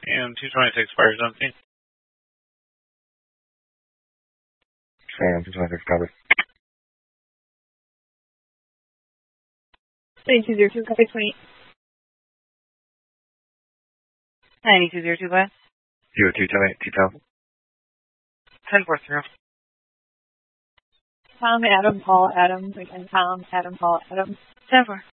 And 226 fires on scene. And 226 covered. 9202, copy 20. 9202, go ahead. 0228, T-Town. 10-4-0. Tom, Adam, Paul, Adam, again, Tom, Adam, Paul, Adam. 10-4.